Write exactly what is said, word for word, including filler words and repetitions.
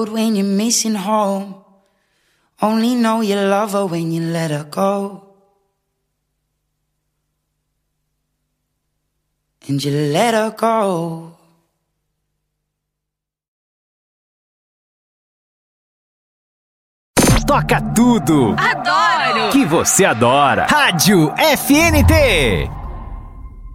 When you're missing home, only know you love her when you let her go. And you let her go. Toca tudo. Adoro. Que você adora. Rádio F N T.